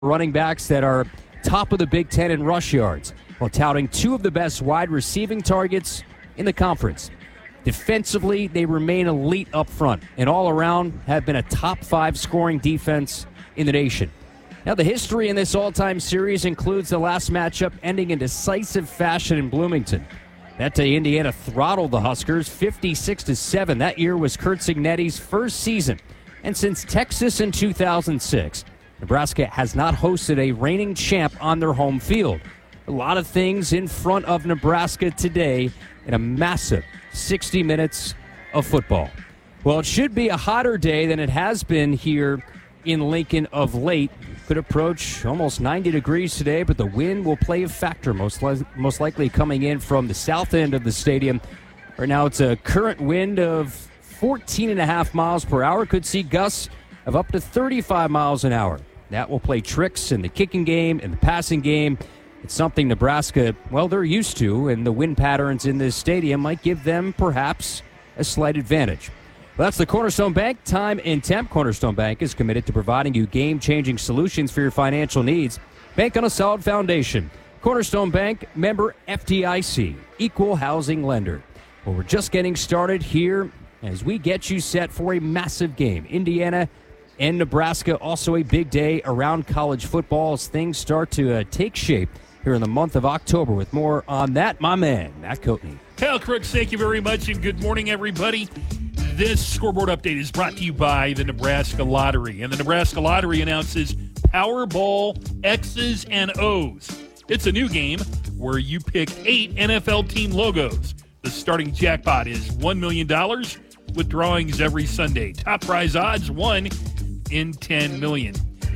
running backs that are top of the Big Ten in rush yards, while touting two of the best wide receiving targets in the conference. Defensively, they remain elite up front, and all around have been a top 5 scoring defense in the nation. Now, the history in this all-time series includes the last matchup ending in decisive fashion in Bloomington. That day, Indiana throttled the Huskers 56-7. That year was Curt Cignetti's first season. And since Texas in 2006, Nebraska has not hosted a reigning champ on their home field. A lot of things in front of Nebraska today in a massive 60 minutes of football. Well, it should be a hotter day than it has been here in Lincoln of late. Could approach almost 90 degrees today, but the wind will play a factor, most likely coming in from the south end of the stadium. Right now, it's a current wind of 14.5 miles per hour. Could see gusts of up to 35 miles an hour. That will play tricks in the kicking game and the passing game. It's something Nebraska, well, they're used to, and the wind patterns in this stadium might give them perhaps a slight advantage. Well, that's the Cornerstone Bank Time and Temp. Cornerstone Bank is committed to providing you game-changing solutions for your financial needs. Bank on a solid foundation. Cornerstone Bank, member FDIC, equal housing lender. Well, we're just getting started here as we get you set for a massive game. Indiana and Nebraska, also a big day around college football as things start to take shape here in the month of October. With more on that, my man, Matt Coatney. Kyle Crooks, thank you very much, and good morning, everybody. This scoreboard update is brought to you by the Nebraska Lottery. And the Nebraska Lottery announces Powerball X's and O's. It's a new game where you pick 8 NFL team logos. The starting jackpot is $1 million with drawings every Sunday. Top prize odds, 1 in 10 million.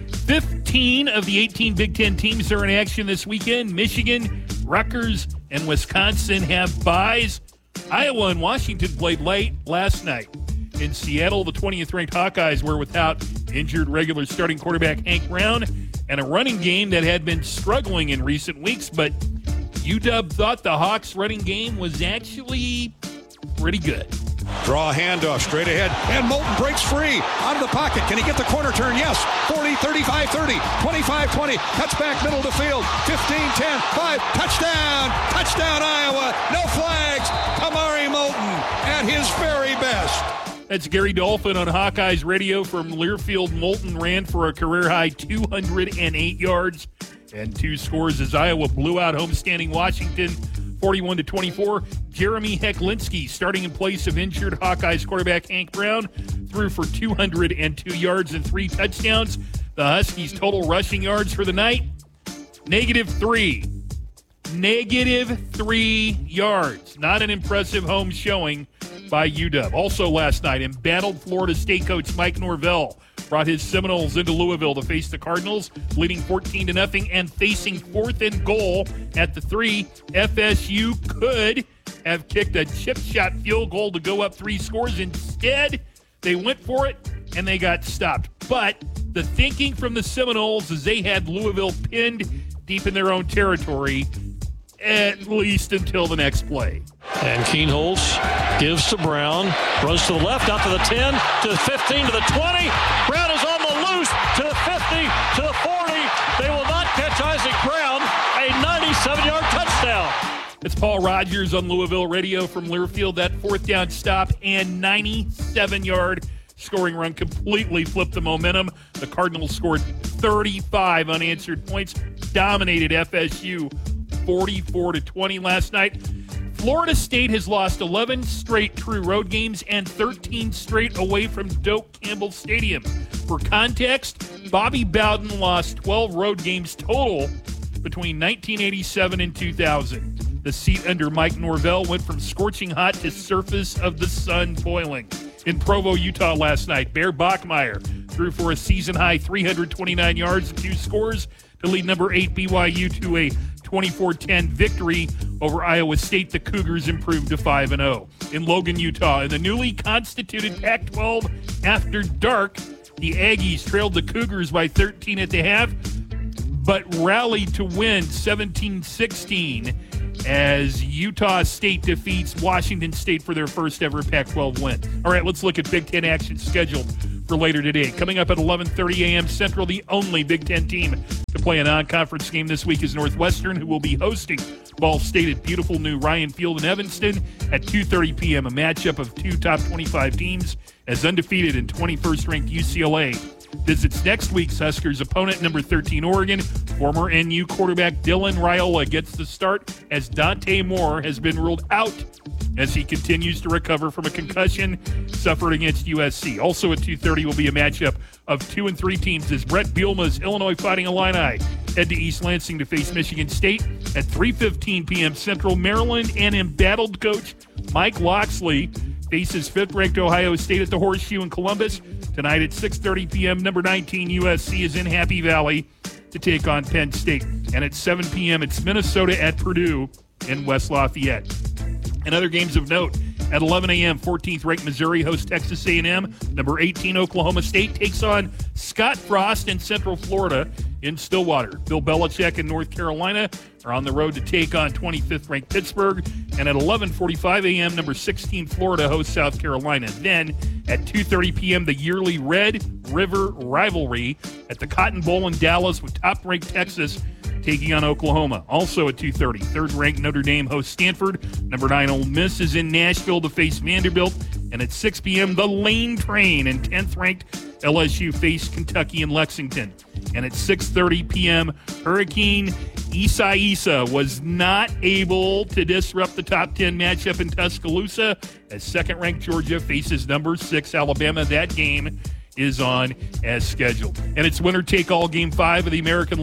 15 of the 18 Big Ten teams are in action this weekend. Michigan, Rutgers, and Wisconsin have byes. Iowa and Washington played late last night. In Seattle, the 20th-ranked Hawkeyes were without injured regular starting quarterback Hank Brown and a running game that had been struggling in recent weeks, but UW thought the Hawks' running game was actually pretty good. Draw a handoff straight ahead, and Moulton breaks free out of the pocket. Can he get the corner turn? Yes. 40, 35, 30, 25, 20. Cuts back middle to field. 15, 10, 5. Touchdown. Touchdown, Iowa. No flags. Kamari Moulton at his very best. That's Gary Dolphin on Hawkeyes Radio from Learfield. Moulton ran for a career-high 208 yards and 2 scores as Iowa blew out homestanding Washington 41-24. Jeremy Hecklinski, starting in place of injured Hawkeyes quarterback Hank Brown, threw for 202 yards and 3 touchdowns. The Huskies' total rushing yards for the night, -3. -3 yards. Not an impressive home showing by UW. Also last night, embattled Florida State coach Mike Norvell brought his Seminoles into Louisville to face the Cardinals, leading 14-0 and facing 4th and goal at the 3. FSU could have kicked a chip shot field goal to go up 3 scores. Instead, they went for it and they got stopped. But the thinking from the Seminoles is they had Louisville pinned deep in their own territory, at least until the next play. And Kienholz gives to Brown, runs to the left, out to the 10, to the 15, to the 20. Brown is on the loose, to the 50, to the 40. They will not catch Isaac Brown, a 97-yard touchdown. It's Paul Rogers on Louisville Radio from Learfield. That 4th down stop and 97-yard scoring run completely flipped the momentum. The Cardinals scored 35 unanswered points, dominated FSU 44-20 last night. Florida State has lost 11 straight true road games and 13 straight away from Doak Campbell Stadium. For context, Bobby Bowden lost 12 road games total between 1987 and 2000. The seat under Mike Norvell went from scorching hot to surface of the sun boiling. In Provo, Utah last night, Bear Bachmeier threw for a season-high 329 yards and 2 scores to lead number 8 BYU to a 24-10 victory over Iowa State. The Cougars improved to 5-0. In Logan, Utah, in the newly constituted Pac-12 After Dark, the Aggies trailed the Cougars by 13 at the half, but rallied to win 17-16 as Utah State defeats Washington State for their first ever Pac-12 win. All right, let's look at Big Ten action scheduled for later today. Coming up at 11:30 a.m. Central, the only Big Ten team to play a non-conference game this week is Northwestern, who will be hosting Ball State at beautiful new Ryan Field in Evanston at 2:30 p.m., a matchup of two top 25 teams as undefeated and 21st-ranked UCLA visits next week's Huskers opponent, number 13 Oregon. Former NU quarterback Dylan Raiola gets the start as Dante Moore has been ruled out as he continues to recover from a concussion suffered against USC. Also at 2:30 will be a matchup of 2 and 3 teams as Brett Bielema's Illinois Fighting Illini head to East Lansing to face Michigan State at 3:15 p.m. Central. Maryland and embattled coach Mike Locksley faces 5th-ranked Ohio State at the Horseshoe in Columbus. Tonight at 6:30 p.m., number 19 USC is in Happy Valley to take on Penn State. And at 7 p.m., it's Minnesota at Purdue in West Lafayette. And other games of note, at 11 a.m., 14th-ranked Missouri hosts Texas A&M. Number 18 Oklahoma State takes on Scott Frost in Central Florida in Stillwater. Bill Belichick in North Carolina are on the road to take on 25th-ranked Pittsburgh. And at 11:45 a.m., number 16 Florida hosts South Carolina. Then at 2:30 p.m., the yearly Red River rivalry at the Cotton Bowl in Dallas with top-ranked Texas taking on Oklahoma. Also at 2:30, 3rd-ranked Notre Dame hosts Stanford. Number 9 Ole Miss is in Nashville to face Vanderbilt. And at 6 p.m., the Lane Train and 10th-ranked LSU face Kentucky and Lexington. And at 6:30 p.m., Hurricane Isa was not able to disrupt the top 10 matchup in Tuscaloosa as 2nd-ranked Georgia faces number 6 Alabama. That game is on as scheduled. And it's winner-take-all Game 5 of the American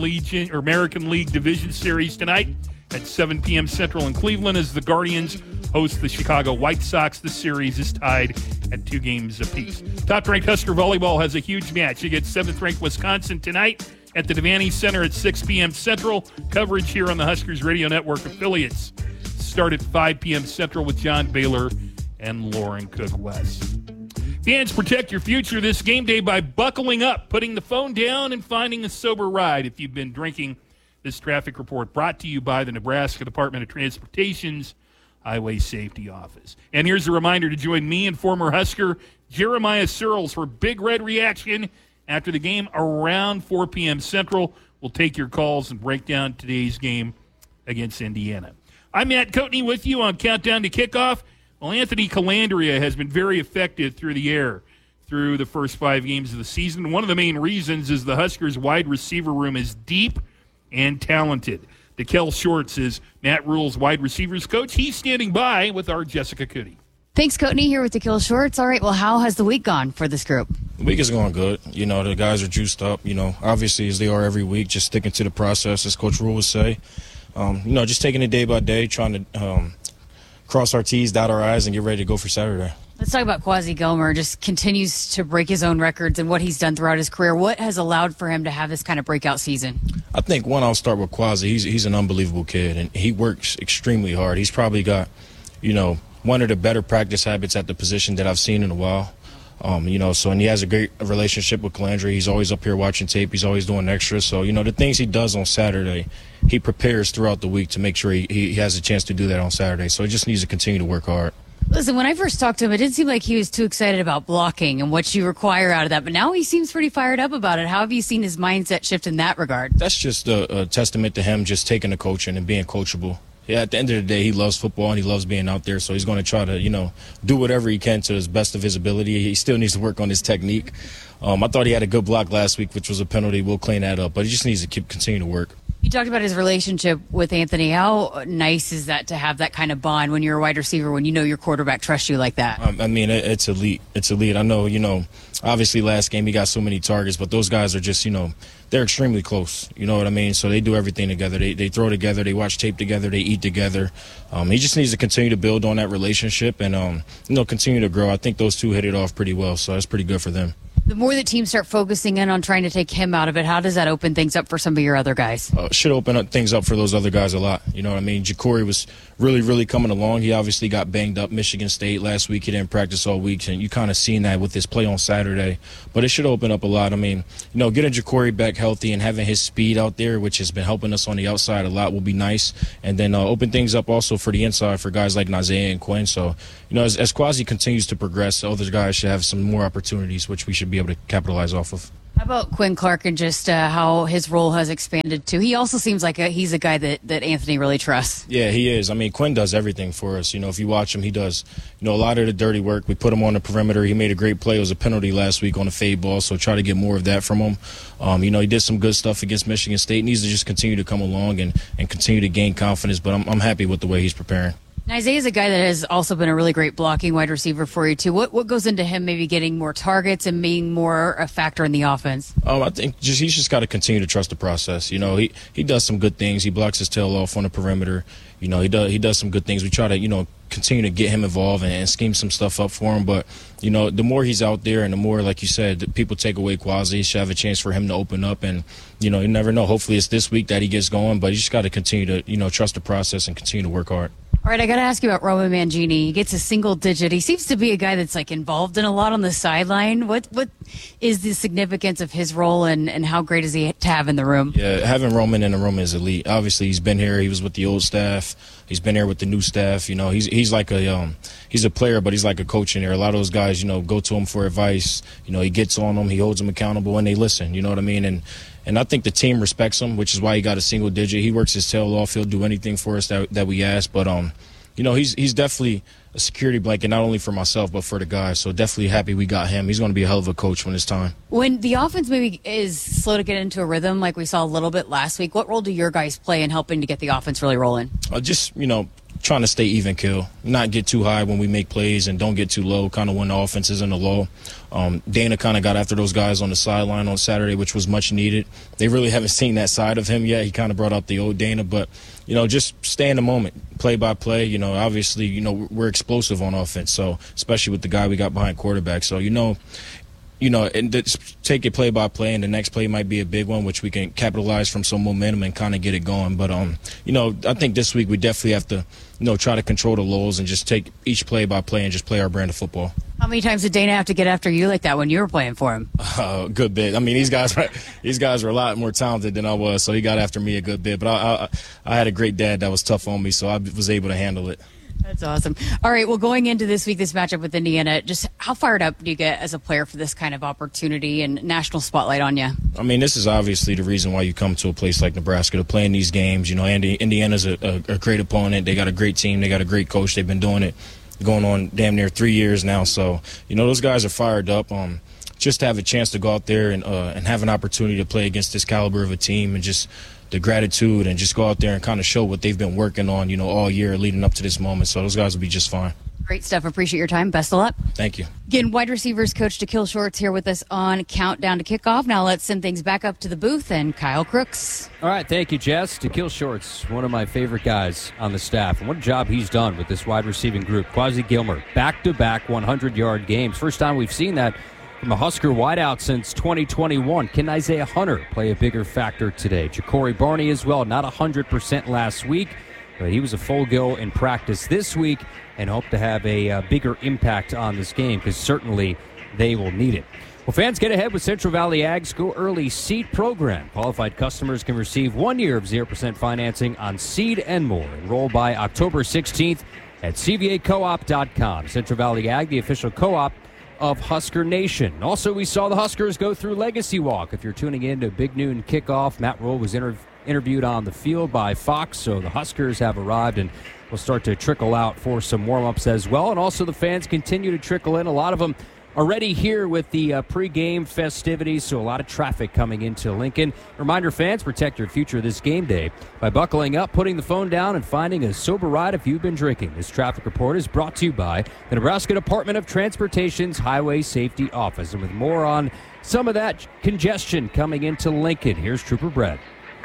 League Division Series tonight at 7 p.m. Central in Cleveland as the Guardians host the Chicago White Sox. The series is tied at 2 games apiece. Top-ranked Husker Volleyball has a huge match against 7th-ranked Wisconsin tonight at the Devaney Center at 6 p.m. Central. Coverage here on the Huskers Radio Network affiliates start at 5 p.m. Central with John Baylor and Lauren Cook-West. Fans, protect your future this game day by buckling up, putting the phone down, and finding a sober ride if you've been drinking. This traffic report brought to you by the Nebraska Department of Transportation's Highway Safety Office. And here's a reminder to join me and former Husker Jeremiah Searles for Big Red Reaction after the game around 4 p.m. Central. We'll take your calls and break down today's game against Indiana. I'm Matt Coatney with you on Countdown to Kickoff. Well, Anthony Calandria has been very effective through the air through the first 5 games of the season. One of the main reasons is the Huskers' wide receiver room is deep and talented. DeKel Shorts is Matt Rule's wide receivers coach. He's standing by with our Jessica Cootie. Thanks, Coatney, here with DeKel Shorts. All right, well, how has the week gone for this group? The week is going good. You know, the guys are juiced up, you know, obviously as they are every week, just sticking to the process, as Coach Rule would say. Just taking it day by day, trying to cross our T's, dot our I's, and get ready to go for Saturday. Let's talk about Quasi Gilmer. Just continues to break his own records and what he's done throughout his career. What has allowed for him to have this kind of breakout season? I think, one, I'll start with Quasi. He's an unbelievable kid, and he works extremely hard. He's probably got, one of the better practice habits at the position that I've seen in a while. And he has a great relationship with Calandria. He's always up here watching tape. He's always doing extras. So, the things he does on Saturday, he prepares throughout the week to make sure he has a chance to do that on Saturday. So he just needs to continue to work hard. Listen, when I first talked to him, it didn't seem like he was too excited about blocking and what you require out of that. But now he seems pretty fired up about it. How have you seen his mindset shift in that regard? That's just a testament to him just taking the coaching and being coachable. Yeah, at the end of the day, he loves football and he loves being out there. So he's going to try to, do whatever he can to his best of his ability. He still needs to work on his technique. I thought he had a good block last week, which was a penalty. We'll clean that up. But he just needs to continue to work. You talked about his relationship with Anthony. How nice is that to have that kind of bond when you're a wide receiver, when your quarterback trusts you like that? It's elite. It's elite. I know, obviously last game he got so many targets, but those guys are just, they're extremely close. You know what I mean? So they do everything together. They throw together. They watch tape together. They eat together. He just needs to continue to build on that relationship and, continue to grow. I think those two hit it off pretty well, so that's pretty good for them. The more that teams start focusing in on trying to take him out of it, how does that open things up for some of your other guys? Should open up things up for those other guys a lot. You know what I mean? Ja'Cory was really, really coming along. He obviously got banged up Michigan State last week. He didn't practice all week, and you kind of seen that with his play on Saturday. But it should open up a lot. Getting Ja'Cory back healthy and having his speed out there, which has been helping us on the outside a lot, will be nice. And then open things up also for the inside for guys like Nazea and Quinn. So, as Quasi continues to progress, other guys should have some more opportunities, which we should be able to capitalize off of. How about Quinn Clark and just how his role has expanded too? He also seems like he's a guy that Anthony really trusts. Yeah, he is. I mean, Quinn does everything for us. If you watch him, he does, a lot of the dirty work. We put him on the perimeter. He made a great play. It was a penalty last week on a fade ball, so try to get more of that from him. He did some good stuff against Michigan State. He needs to just continue to come along and continue to gain confidence, but I'm happy with the way he's preparing. Now, Isaiah's a guy that has also been a really great blocking wide receiver for you, too. What goes into him maybe getting more targets and being more a factor in the offense? I think he's just got to continue to trust the process. He does some good things. He blocks his tail off on the perimeter. He does some good things. We try to, continue to get him involved and scheme some stuff up for him. But, the more he's out there and the more, like you said, that people take away Quasi, he should have a chance for him to open up. And, you never know. Hopefully it's this week that he gets going. But you just got to continue to, trust the process and continue to work hard. All right, I got to ask you about Roman Mangini. He gets a single digit. He seems to be a guy that's involved in a lot on the sideline. What is the significance of his role and how great is he to have in the room? Yeah, having Roman in the room is elite. Obviously, he's been here. He was with the old staff. He's been here with the new staff. He's like he's a player, but he's like a coach in there. A lot of those guys, go to him for advice. He gets on them. He holds them accountable, and they listen. You know what I mean? And I think the team respects him, which is why he got a single digit. He works his tail off. He'll do anything for us that we ask. But, he's definitely a security blanket, not only for myself, but for the guys. So definitely happy we got him. He's going to be a hell of a coach when it's time. When the offense maybe is slow to get into a rhythm, like we saw a little bit last week, what role do your guys play in helping to get the offense really rolling? Trying to stay even kill, not get too high when we make plays and don't get too low, kind of when the offense is in the low. Dana kind of got after those guys on the sideline on Saturday, which was much needed. They really haven't seen that side of him yet. He kind of brought out the old Dana, but, just stay in the moment, play by play. Obviously, we're explosive on offense, so especially with the guy we got behind quarterback. So, and take it play by play, and the next play might be a big one, which we can capitalize from some momentum and kind of get it going. But, I think this week we definitely have to, try to control the lows and just take each play by play and just play our brand of football. How many times did Dana have to get after you like that when you were playing for him? A good bit. I mean, these guys were a lot more talented than I was, so he got after me a good bit. But I had a great dad that was tough on me, so I was able to handle it. That's awesome. All right, well, going into this week, this matchup with Indiana, just how fired up do you get as a player for this kind of opportunity and national spotlight on you? I mean, this is obviously the reason why you come to a place like Nebraska to play in these games. Indiana's a great opponent. They got a great team. They got a great coach. They've been doing it going on damn near 3 years now. So, those guys are fired up. Just to have a chance to go out there and have an opportunity to play against this caliber of a team and just the gratitude and just go out there and kind of show what they've been working on, all year leading up to this moment. So those guys will be just fine. Great stuff. Appreciate your time. Best of luck. Thank you. Again, wide receivers coach Da'Kil Shorts here with us on Countdown to Kickoff. Now let's send things back up to the booth and Kyle Crooks. All right, thank you, Jess. Da'Kil Shorts, one of my favorite guys on the staff. And what a job he's done with this wide receiving group. Quasi Gilmer, back-to-back 100-yard games. First time we've seen that from a Husker wideout since 2021. Can Isaiah Hunter play a bigger factor today? Ja'Cory Barney as well, not 100% last week, but he was a full go in practice this week and hope to have a bigger impact on this game because certainly they will need it. Well, fans, get ahead with Central Valley Ag's Go Early Seed program. Qualified customers can receive 1 year of 0% financing on seed and more. Enroll by October 16th at cvacoop.com. Central Valley Ag, the official co-op of Husker Nation. Also, we saw the Huskers go through Legacy Walk. If you're tuning in to Big Noon Kickoff, Matt Rule was interviewed on the field by Fox, so the Huskers have arrived and will start to trickle out for some warm-ups as well. And also the fans continue to trickle in. A lot of them already here with the pregame festivities, so a lot of traffic coming into Lincoln. Reminder, fans, protect your future this game day by buckling up, putting the phone down, and finding a sober ride if you've been drinking. This traffic report is brought to you by the Nebraska Department of Transportation's Highway Safety Office. And with more on some of that congestion coming into Lincoln, here's Trooper Brett.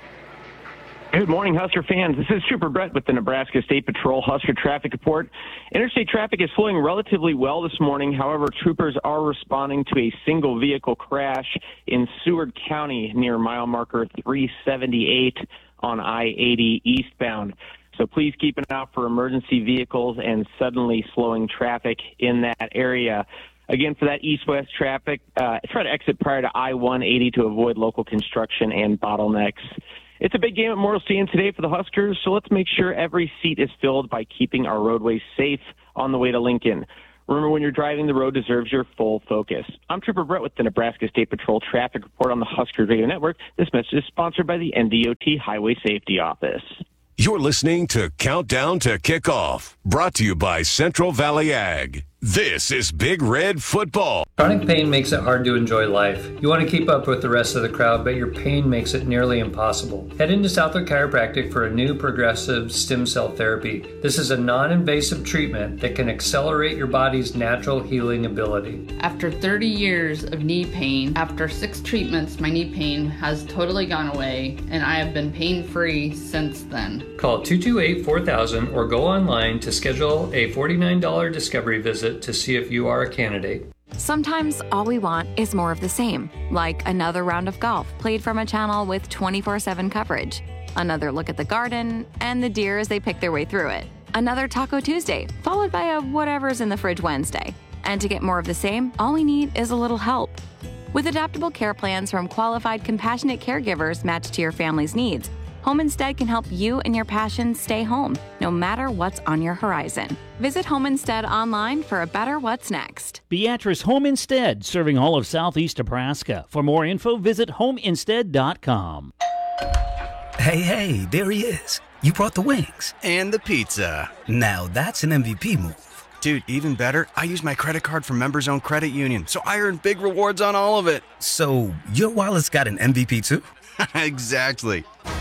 Good morning, Husker fans. This is Trooper Brett with the Nebraska State Patrol Husker Traffic Report. Interstate traffic is flowing relatively well this morning. However, troopers are responding to a single vehicle crash in Seward County near mile marker 378 on I-80 eastbound. So please keep an eye out for emergency vehicles and suddenly slowing traffic in that area. Again, for that east-west traffic, try to exit prior to I-180 to avoid local construction and bottlenecks. It's a big game at Memorial Stadium today for the Huskers, so let's make sure every seat is filled by keeping our roadways safe on the way to Lincoln. Remember, when you're driving, the road deserves your full focus. I'm Trooper Brett with the Nebraska State Patrol Traffic Report on the Huskers Radio Network. This message is sponsored by the NDOT Highway Safety Office. You're listening to Countdown to Kickoff, brought to you by Central Valley Ag. This is Big Red Football. Chronic pain makes it hard to enjoy life. You want to keep up with the rest of the crowd, but your pain makes it nearly impossible. Head into Southwood Chiropractic for a new progressive stem cell therapy. This is a non-invasive treatment that can accelerate your body's natural healing ability. After 30 years of knee pain, after 6 treatments, my knee pain has totally gone away, and I have been pain-free since then. Call 228-4000 or go online to schedule a $49 discovery visit to see if you are a candidate. Sometimes all we want is more of the same, like another round of golf played from a channel with 24/7 coverage, another look at the garden, and the deer as they pick their way through it, another Taco Tuesday, followed by a whatever's in the fridge Wednesday. And to get more of the same, all we need is a little help. With adaptable care plans from qualified, compassionate caregivers matched to your family's needs, Home Instead can help you and your passions stay home, no matter what's on your horizon. Visit Home Instead online for a better what's next. Beatrice Home Instead, serving all of southeast Nebraska. For more info, visit homeinstead.com. Hey, there he is. You brought the wings. And the pizza. Now that's an MVP move. Dude, even better, I use my credit card from Members Owned Credit Union, so I earn big rewards on all of it. So your wallet's got an MVP too? Exactly.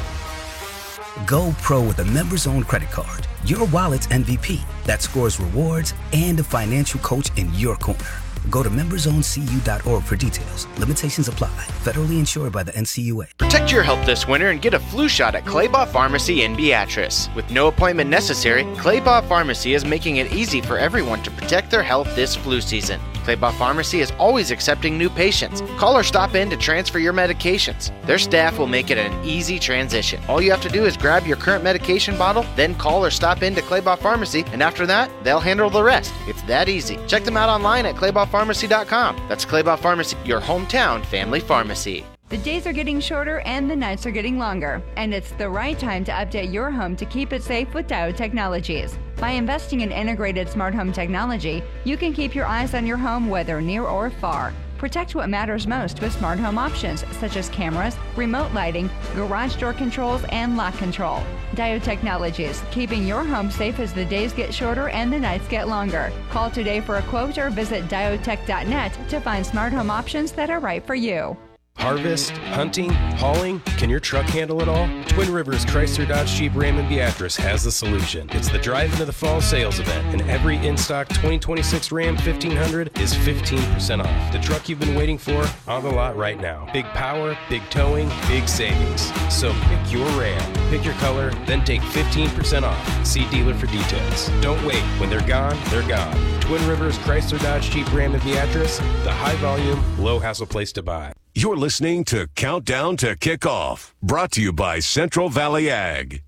Go pro with a Members-Owned credit card. Your wallet's MVP that scores rewards and a financial coach in your corner. Go to membersowncu.org for details. Limitations apply. Federally insured by the NCUA. Protect your health this winter and get a flu shot at Claybaugh Pharmacy in Beatrice. With no appointment necessary, Claybaugh Pharmacy is making it easy for everyone to protect their health this flu season. Claybaugh Pharmacy is always accepting new patients. Call or stop in to transfer your medications. Their staff will make it an easy transition. All you have to do is grab your current medication bottle, then call or stop in to Claybaugh Pharmacy, and after that, they'll handle the rest. It's that easy. Check them out online at claybaughpharmacy.com. That's Claybaugh Pharmacy, your hometown family pharmacy. The days are getting shorter and the nights are getting longer, and it's the right time to update your home to keep it safe with Diode Technologies. By investing in integrated smart home technology, you can keep your eyes on your home whether near or far. Protect what matters most with smart home options such as cameras, remote lighting, garage door controls, and lock control. Diode Technologies, keeping your home safe as the days get shorter and the nights get longer. Call today for a quote or visit diodetech.net to find smart home options that are right for you. Harvest, hunting, hauling, can your truck handle it all? Twin Rivers Chrysler Dodge Jeep Ram and Beatrice has the solution. It's the Drive Into the Fall sales event, and every in-stock 2026 Ram 1500 is 15% off. The truck you've been waiting for, on the lot right now. Big power, big towing, big savings. So pick your Ram, pick your color, then take 15% off. See dealer for details. Don't wait. When they're gone, they're gone. Twin Rivers Chrysler Dodge Jeep Ram and Beatrice, the high volume, low hassle place to buy. You're listening to Countdown to Kickoff, brought to you by Central Valley Ag.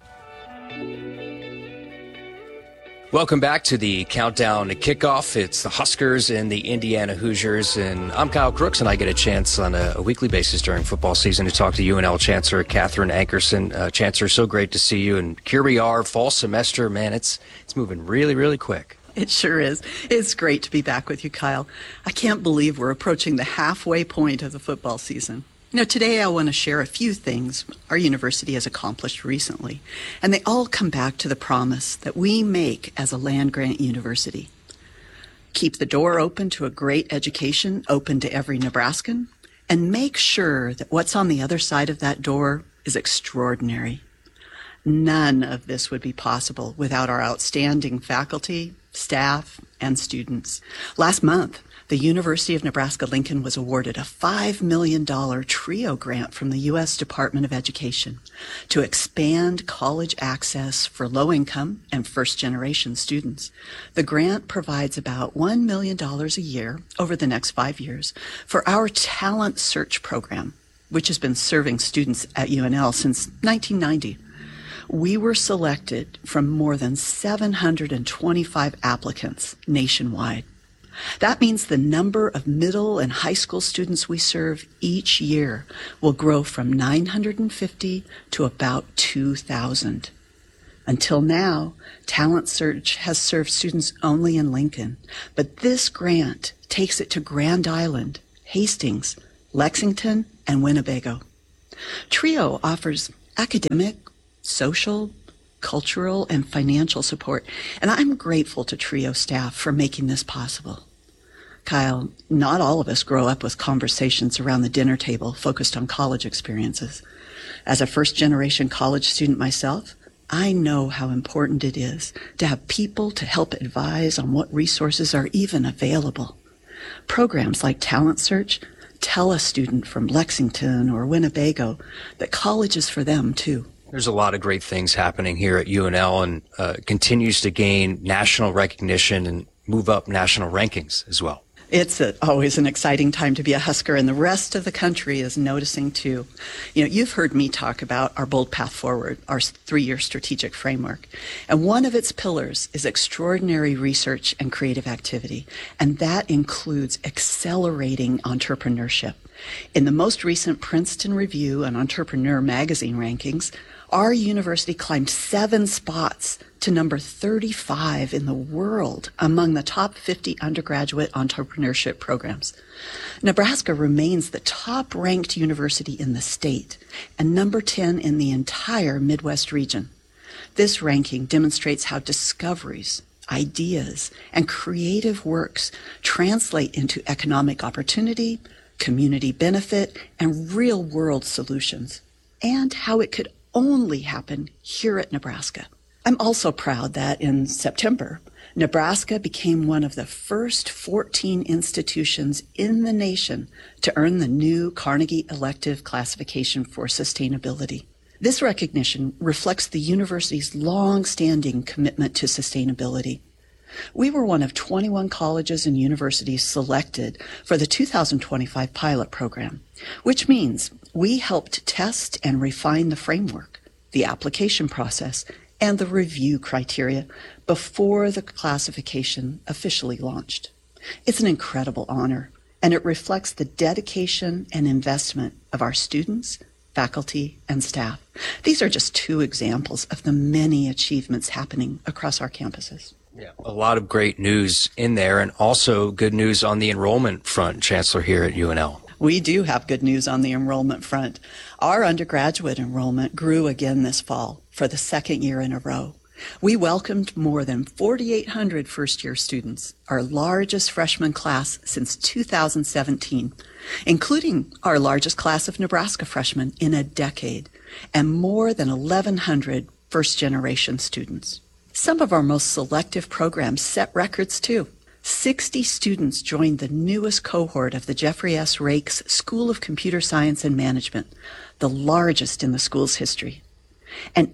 Welcome back to the Countdown to Kickoff. It's the Huskers and the Indiana Hoosiers, and I'm Kyle Crooks, and I get a chance on a weekly basis during football season to talk to UNL Chancellor Catherine Ankerson. Chancellor, so great to see you, and here we are, fall semester. Man, it's moving really, really quick. It sure is. It's great to be back with you, Kyle. I can't believe we're approaching the halfway point of the football season. You know, today I want to share a few things our university has accomplished recently, and they all come back to the promise that we make as a land-grant university. Keep the door open to a great education, open to every Nebraskan, and make sure that what's on the other side of that door is extraordinary. None of this would be possible without our outstanding faculty, staff, and students. Last month, the University of Nebraska-Lincoln was awarded a $5 million TRIO grant from the U.S. Department of Education to expand college access for low-income and first-generation students. The grant provides about $1 million a year over the next 5 years for our Talent Search program, which has been serving students at UNL since 1990. We were selected from more than 725 applicants nationwide. That means the number of middle and high school students we serve each year will grow from 950 to about 2,000. Until now, Talent Search has served students only in Lincoln, but this grant takes it to Grand Island, Hastings, Lexington, and Winnebago. TRIO offers academic, social, cultural, and financial support, and I'm grateful to TRIO staff for making this possible. Kyle, not all of us grow up with conversations around the dinner table focused on college experiences. As a first-generation college student myself, I know how important it is to have people to help advise on what resources are even available. Programs like Talent Search tell a student from Lexington or Winnebago that college is for them, too. There's a lot of great things happening here at UNL and continues to gain national recognition and move up national rankings as well. It's always an exciting time to be a Husker, and the rest of the country is noticing too. You know, you've heard me talk about our Bold Path Forward, our 3-year strategic framework. And one of its pillars is extraordinary research and creative activity. And that includes accelerating entrepreneurship. In the most recent Princeton Review and Entrepreneur magazine rankings, our university climbed 7 spots to number 35 in the world among the top 50 undergraduate entrepreneurship programs. Nebraska remains the top-ranked university in the state and number 10 in the entire Midwest region. This ranking demonstrates how discoveries, ideas, and creative works translate into economic opportunity, community benefit, and real-world solutions, and how it could only happen here at Nebraska. I'm also proud that in September, Nebraska became one of the first 14 institutions in the nation to earn the new Carnegie Elective Classification for Sustainability. This recognition reflects the university's long-standing commitment to sustainability. We were one of 21 colleges and universities selected for the 2025 pilot program, which means we helped test and refine the framework, the application process, and the review criteria before the classification officially launched. It's an incredible honor, and it reflects the dedication and investment of our students, faculty, and staff. These are just 2 examples of the many achievements happening across our campuses. Yeah, a lot of great news in there, and also good news on the enrollment front, Chancellor, here at UNL. We do have good news on the enrollment front. Our undergraduate enrollment grew again this fall for the 2nd year in a row. We welcomed more than 4,800 first-year students, our largest freshman class since 2017, including our largest class of Nebraska freshmen in a decade, and more than 1,100 first-generation students. Some of our most selective programs set records, too. 60 students joined the newest cohort of the Jeffrey S. Rakes School of Computer Science and Management, the largest in the school's history. And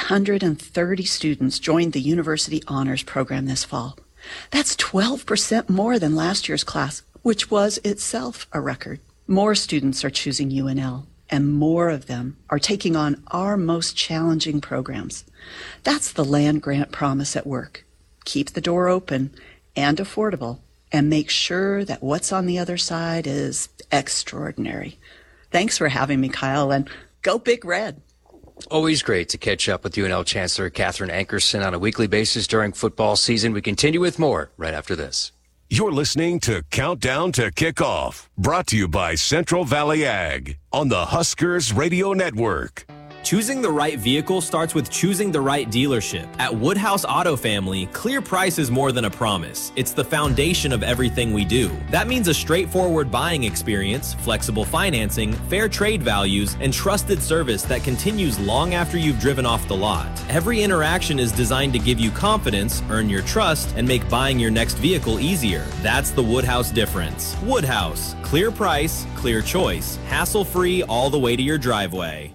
830 students joined the University Honors Program this fall. That's 12% more than last year's class, which was itself a record. More students are choosing UNL, and more of them are taking on our most challenging programs. That's the land-grant promise at work. Keep the door open and affordable, and make sure that what's on the other side is extraordinary. Thanks for having me, Kyle, and go Big Red. Always great to catch up with UNL Chancellor Catherine Ankerson on a weekly basis during football season. We continue with more right after this. You're listening to Countdown to Kickoff, brought to you by Central Valley Ag on the Huskers Radio Network. Choosing the right vehicle starts with choosing the right dealership. At Woodhouse Auto Family, clear price is more than a promise. It's the foundation of everything we do. That means a straightforward buying experience, flexible financing, fair trade values, and trusted service that continues long after you've driven off the lot. Every interaction is designed to give you confidence, earn your trust, and make buying your next vehicle easier. That's the Woodhouse difference. Woodhouse, clear price, clear choice, hassle-free all the way to your driveway.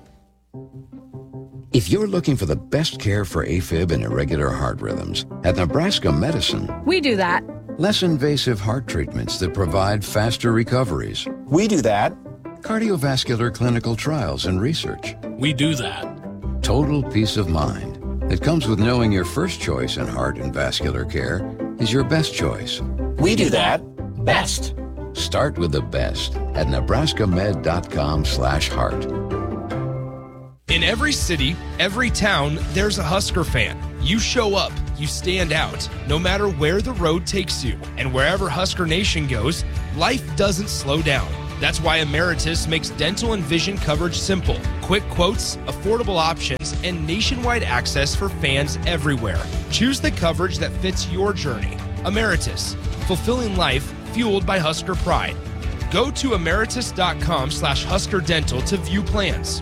If you're looking for the best care for AFib and irregular heart rhythms, at Nebraska Medicine, we do that. Less invasive heart treatments that provide faster recoveries. We do that. Cardiovascular clinical trials and research. We do that. Total peace of mind that comes with knowing your first choice in heart and vascular care is your best choice. We do that best. Start with the best at nebraskamed.com/heart. In every city, every town, there's a Husker fan. You show up, you stand out, no matter where the road takes you. And wherever Husker Nation goes, life doesn't slow down. That's why Emeritus makes dental and vision coverage simple. Quick quotes, affordable options, and nationwide access for fans everywhere. Choose the coverage that fits your journey. Emeritus, fulfilling life fueled by Husker pride. Go to emeritus.com/Husker Dental to view plans.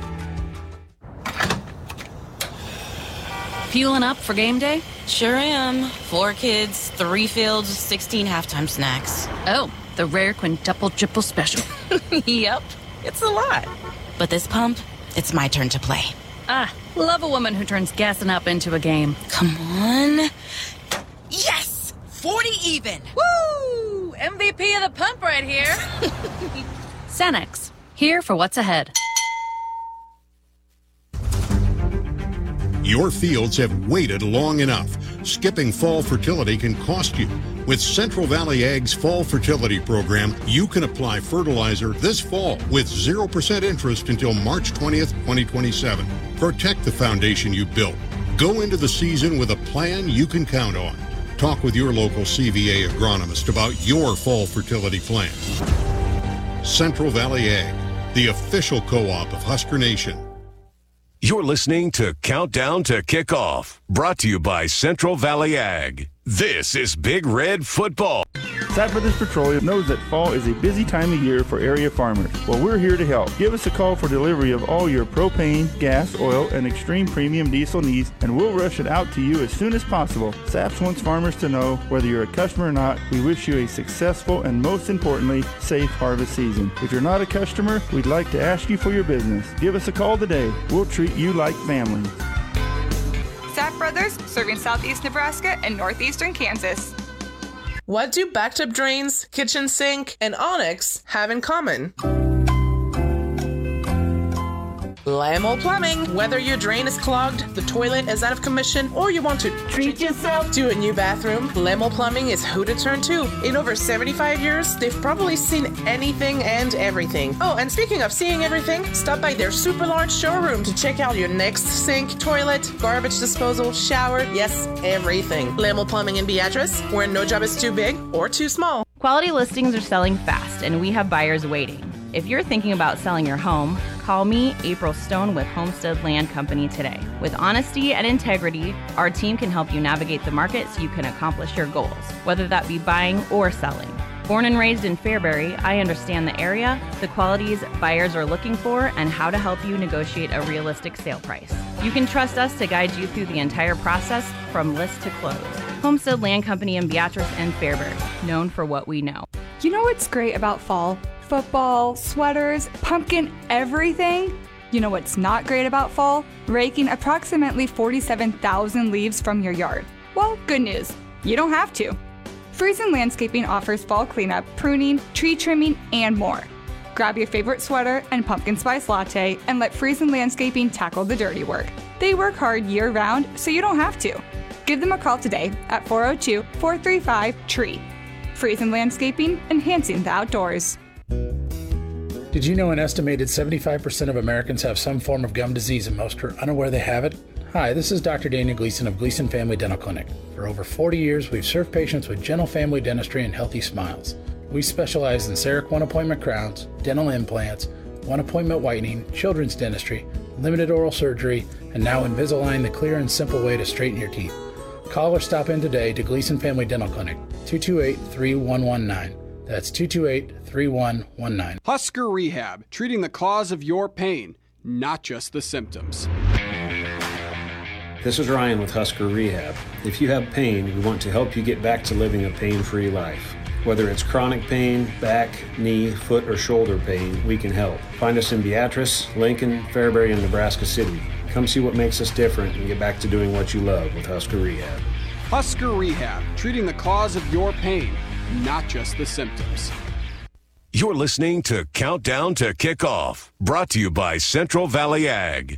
Fueling up for game day? Sure am. 4 kids, 3 fields, 16 halftime snacks. Oh, the rare quintuple triple special. Yep, it's a lot. But this pump, it's my turn to play. Love a woman who turns gassing up into a game. Come on. Yes! 40 even! Woo! MVP of the pump right here. Sanex, here for what's ahead. Your fields have waited long enough. Skipping fall fertility can cost you. With Central Valley Ag's Fall Fertility Program, you can apply fertilizer this fall with 0% interest until March 20th, 2027. Protect the foundation you built. Go into the season with a plan you can count on. Talk with your local CVA agronomist about your fall fertility plan. Central Valley Ag, the official co-op of Husker Nation. You're listening to Countdown to Kickoff, brought to you by Central Valley Ag. This is Big Red Football. Sapp Brothers Petroleum knows that fall is a busy time of year for area farmers. Well, we're here to help. Give us a call for delivery of all your propane, gas, oil, and extreme premium diesel needs, and we'll rush it out to you as soon as possible. Sapp wants farmers to know, whether you're a customer or not, we wish you a successful and, most importantly, safe harvest season. If you're not a customer, we'd like to ask you for your business. Give us a call today. We'll treat you like family. Sapp Brothers, serving southeast Nebraska and northeastern Kansas. What do bathtub drains, kitchen sink, and Onyx have in common? Lamel Plumbing. Whether your drain is clogged, the toilet is out of commission, or you want to treat yourself to a new bathroom, Lamel Plumbing is who to turn to. In over 75 years, they've probably seen anything and everything. Oh, and speaking of seeing everything, stop by their super large showroom to check out your next sink, toilet, garbage disposal, shower, yes, everything. Lamel Plumbing in Beatrice, where no job is too big or too small. Quality listings are selling fast, and we have buyers waiting. If you're thinking about selling your home, call me, April Stone, with Homestead Land Company today. With honesty and integrity, our team can help you navigate the market so you can accomplish your goals, whether that be buying or selling. Born and raised in Fairbury, I understand the area, the qualities buyers are looking for, and how to help you negotiate a realistic sale price. You can trust us to guide you through the entire process from list to close. Homestead Land Company in Beatrice and Fairbury, known for what we know. You know what's great about fall? Football, sweaters, pumpkin, everything. You know what's not great about fall? Raking approximately 47,000 leaves from your yard. Well, good news, you don't have to. Friesen Landscaping offers fall cleanup, pruning, tree trimming, and more. Grab your favorite sweater and pumpkin spice latte and let Friesen Landscaping tackle the dirty work. They work hard year-round, so you don't have to. Give them a call today at 402-435-TREE. Friesen Landscaping, enhancing the outdoors. Did you know an estimated 75% of Americans have some form of gum disease and most are unaware they have it? Hi, this is Dr. Daniel Gleason of Gleason Family Dental Clinic. For over 40 years, we've served patients with gentle family dentistry and healthy smiles. We specialize in CEREC one-appointment crowns, dental implants, one-appointment whitening, children's dentistry, limited oral surgery, and now Invisalign, the clear and simple way to straighten your teeth. Call or stop in today to Gleason Family Dental Clinic, 228-3119. That's 228-3119. Husker Rehab, treating the cause of your pain, not just the symptoms. This is Ryan with Husker Rehab. If you have pain, we want to help you get back to living a pain-free life. Whether it's chronic pain, back, knee, foot, or shoulder pain, we can help. Find us in Beatrice, Lincoln, Fairbury, and Nebraska City. Come see what makes us different and get back to doing what you love with Husker Rehab. Husker Rehab, treating the cause of your pain, not just the symptoms. You're listening to Countdown to Kickoff, brought to you by Central Valley Ag.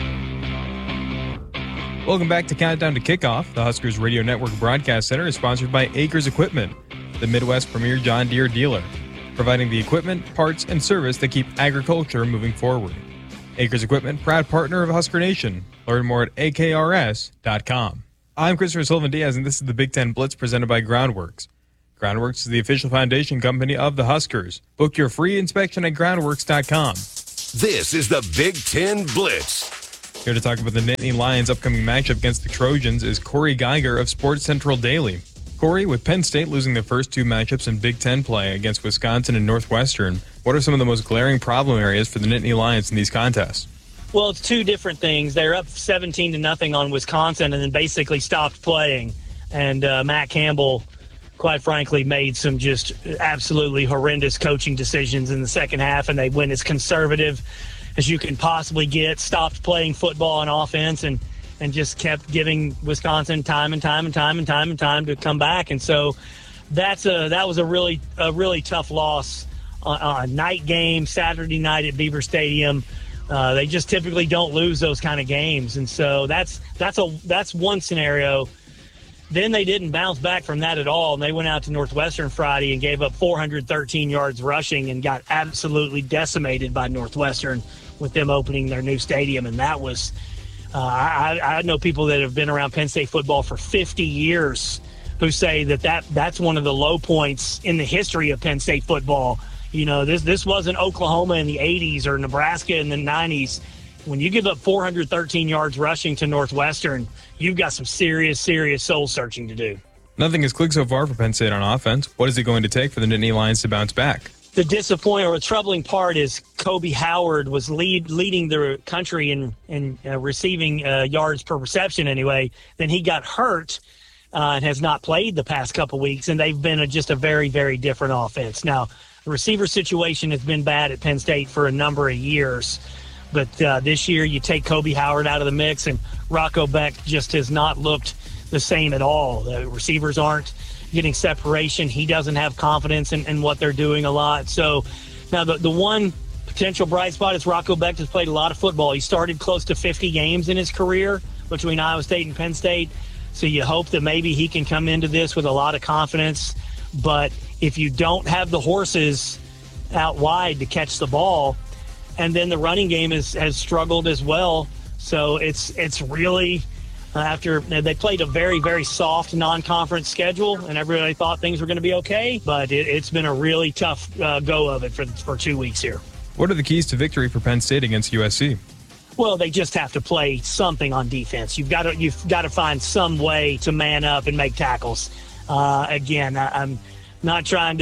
Welcome back to Countdown to Kickoff. The Huskers Radio Network Broadcast Center is sponsored by Acres Equipment, the Midwest premier John Deere dealer, providing the equipment, parts, and service that keep agriculture moving forward. Acres Equipment, proud partner of Husker Nation. Learn more at akrs.com. I'm Christopher Sullivan Diaz, and this is the Big Ten Blitz presented by Groundworks. Groundworks is the official foundation company of the Huskers. Book your free inspection at groundworks.com. This is the Big Ten Blitz. Here to talk about the Nittany Lions' upcoming matchup against the Trojans is Corey Geiger of Sports Central Daily. Corey, with Penn State losing their first two matchups in Big Ten play against Wisconsin and Northwestern, what are some of the most glaring problem areas for the Nittany Lions in these contests? Well, it's two different things. They're up 17-0 on Wisconsin and then basically stopped playing. And Matt Campbell, quite frankly, made some just absolutely horrendous coaching decisions in the second half, and they went as conservative as you can possibly get, stopped playing football and offense, and just kept giving Wisconsin time to come back. And so that was a really tough loss on a night game, Saturday night at Beaver Stadium. They just typically don't lose those kind of games, and so that's one scenario. Then they didn't bounce back from that at all, and they went out to Northwestern Friday and gave up 413 yards rushing and got absolutely decimated by Northwestern with them opening their new stadium. And that was I know people that have been around Penn State football for 50 years who say that's one of the low points in the history of Penn State football. You know, this wasn't Oklahoma in the 80s or Nebraska in the 90s. When you give up 413 yards rushing to Northwestern, you've got some serious soul searching to do. Nothing has clicked so far for Penn State on offense. What is it going to take for the Nittany Lions to bounce back? The disappointing or troubling part is Kobe Howard was leading the country in receiving yards per reception anyway. Then he got hurt and has not played the past couple weeks, and they've been just a very, very different offense. Now, the receiver situation has been bad at Penn State for a number of years, but this year you take Kobe Howard out of the mix, and Rocco Beck just has not looked the same at all. The receivers aren't getting separation. He doesn't have confidence in what they're doing a lot. So now the one potential bright spot is Rocco Beck has played a lot of football. He started close to 50 games in his career between Iowa State and Penn State. So you hope that maybe he can come into this with a lot of confidence. But if you don't have the horses out wide to catch the ball, and then the running game has struggled as well. So it's really after they played a very, very soft non-conference schedule, and everybody thought things were going to be okay, but it's been a really tough go of it for 2 weeks here. What are the keys to victory for Penn State against USC? Well, they just have to play something on defense. You've got to find some way to man up and make tackles. Again, I'm not trying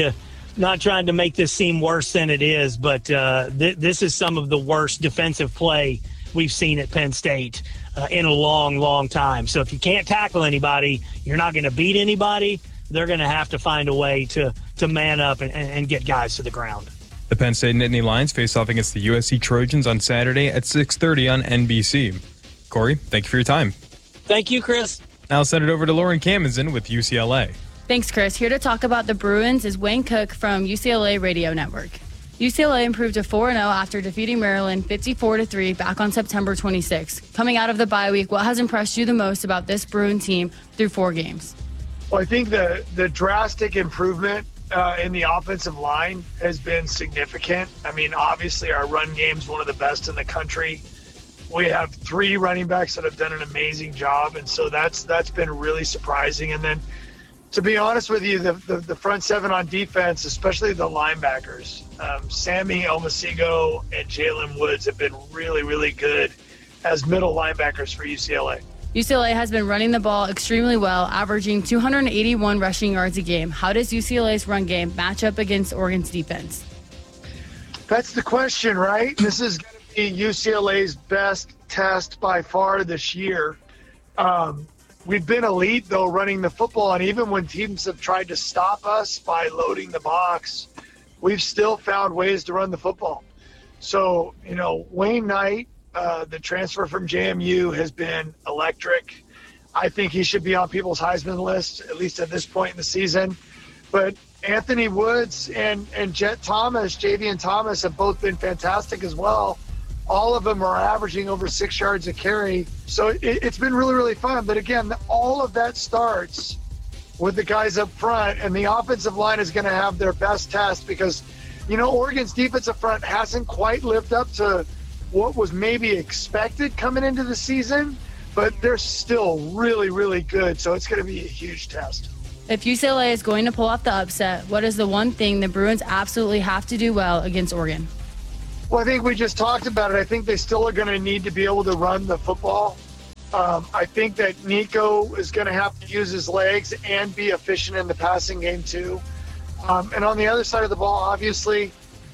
to make this seem worse than it is, but this is some of the worst defensive play we've seen at Penn State in a long, long time. So if you can't tackle anybody, you're not going to beat anybody. They're going to have to find a way to man up and get guys to the ground. The Penn State Nittany Lions face off against the USC Trojans on Saturday at 6:30 on NBC. Corey, thank you for your time. Thank you, Chris. Now I'll send it over to Lauren Kamenzen with UCLA. Thanks, Chris. Here to talk about the Bruins is Wayne Cook from UCLA Radio Network. UCLA improved to 4-0 after defeating Maryland 54-3 back on September 26. Coming out of the bye week, what has impressed you the most about this Bruin team through 4 games? Well, I think the drastic improvement in the offensive line has been significant. I mean, obviously our run game's one of the best in the country. We have 3 running backs that have done an amazing job, and so that's been really surprising. And then, to be honest with you, the front 7 on defense, especially the linebackers, Sammy Omasigo and Jalen Woods have been really, really good as middle linebackers for UCLA. UCLA has been running the ball extremely well, averaging 281 rushing yards a game. How does UCLA's run game match up against Oregon's defense? That's the question, right? This is going to be UCLA's best test by far this year. We've been elite, though, running the football, and even when teams have tried to stop us by loading the box, we've still found ways to run the football. So, Wayne Knight, the transfer from JMU, has been electric. I think he should be on people's Heisman list, at least at this point in the season. But Anthony Woods and Javian Thomas have both been fantastic as well. All of them are averaging over 6 yards a carry. So it's been really, really fun. But again, all of that starts with the guys up front, and the offensive line is going to have their best test because, Oregon's defensive front hasn't quite lived up to what was maybe expected coming into the season, but they're still really, really good. So it's going to be a huge test. If UCLA is going to pull off the upset, what is the one thing the Bruins absolutely have to do well against Oregon? Well, I think we just talked about it. I think they still are going to need to be able to run the football. I think that Nico is going to have to use his legs and be efficient in the passing game too. And on the other side of the ball, obviously,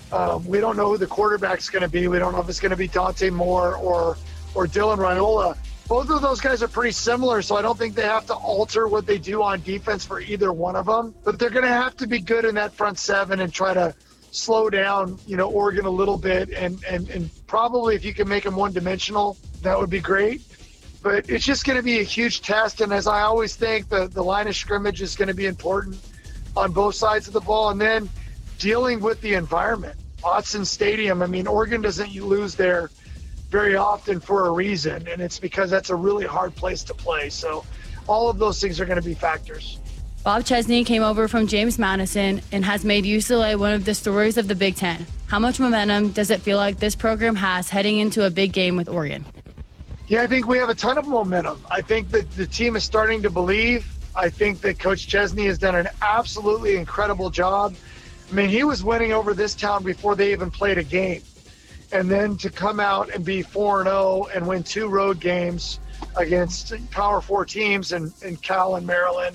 we don't know who the quarterback's going to be. We don't know if it's going to be Dante Moore or Dylan Raiola. Both of those guys are pretty similar, so I don't think they have to alter what they do on defense for either one of them. But they're going to have to be good in that front seven and try to slow down, Oregon a little bit. And probably if you can make them one-dimensional, that would be great. But it's just going to be a huge test. And as I always think, the line of scrimmage is going to be important on both sides of the ball. And then dealing with the environment. Autzen Stadium, Oregon doesn't lose there very often for a reason, and it's because that's a really hard place to play. So all of those things are going to be factors. Bob Chesney came over from James Madison and has made UCLA one of the stories of the Big Ten. How much momentum does it feel like this program has heading into a big game with Oregon? Yeah, I think we have a ton of momentum. I think that the team is starting to believe. I think that Coach Chesney has done an absolutely incredible job. He was winning over this town before they even played a game. And then to come out and be 4-0 and win 2 road games against Power 4 teams in Cal and Maryland,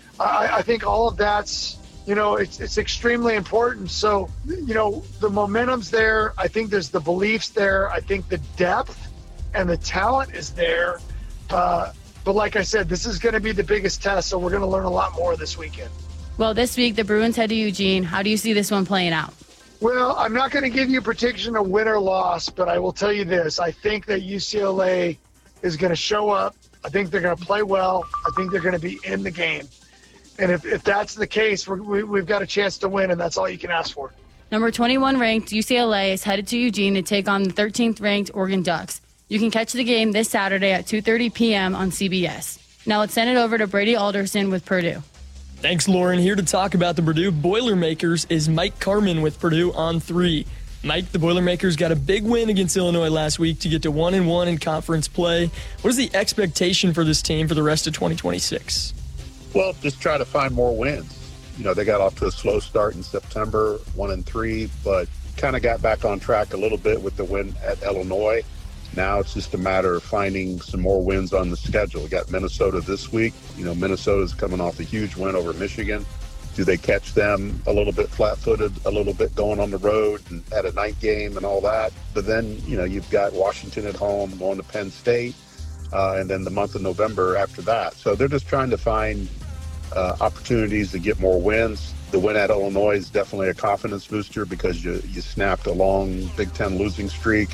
I think all of that's, it's extremely important. So, the momentum's there. I think there's the beliefs there. I think the depth and the talent is there. But like I said, this is going to be the biggest test, so we're going to learn a lot more this weekend. Well, this week the Bruins head to Eugene. How do you see this one playing out? Well, I'm not going to give you a prediction of win or loss, but I will tell you this. I think that UCLA is going to show up. I think they're going to play well. I think they're going to be in the game. And if that's the case, we've got a chance to win, and that's all you can ask for. Number 21 ranked UCLA is headed to Eugene to take on the 13th ranked Oregon Ducks. You can catch the game this Saturday at 2:30 p.m. on CBS. Now let's send it over to Brady Alderson with Purdue. Thanks, Lauren. Here to talk about the Purdue Boilermakers is Mike Carmen with Purdue on 3. Mike, the Boilermakers got a big win against Illinois last week to get to 1-1 in conference play. What is the expectation for this team for the rest of 2026? Well, just try to find more wins. They got off to a slow start in September, 1-3, but kind of got back on track a little bit with the win at Illinois. Now it's just a matter of finding some more wins on the schedule. We got Minnesota this week. Minnesota's coming off a huge win over Michigan. Do they catch them a little bit flat-footed, a little bit going on the road and at a night game and all that? But then, you've got Washington at home, going to Penn State, and then the month of November after that. So they're just trying to find opportunities to get more wins. The win at Illinois is definitely a confidence booster because you snapped a long Big Ten losing streak.